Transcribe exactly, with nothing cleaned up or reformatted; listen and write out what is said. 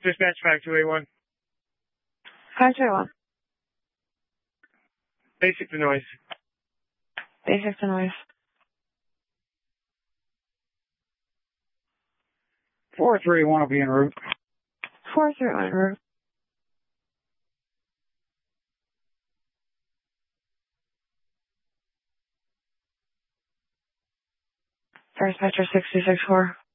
Dispatch five two eight one. five two eight one. Basic to noise. Basic to noise. four three one will be en route. four three one en route. First Metro six two six four.